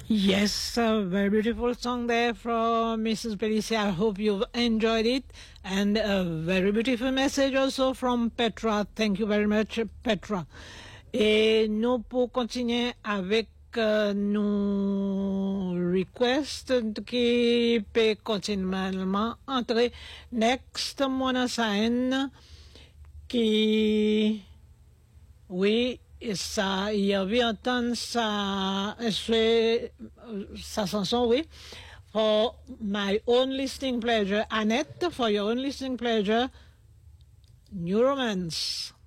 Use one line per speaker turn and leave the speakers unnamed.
Yes, a very beautiful song there from Mrs. Pellissier. I hope you've enjoyed it. And a very beautiful message also from Petra. Thank you very much, Petra. Et nous pour continuer avec nos requests qui peut continuellement entrer. Next, Mona Sain, qui, oui, et ça, il y avait entendu sa chanson, oui. For my own listening pleasure, Annette, for your own listening pleasure, New Romance.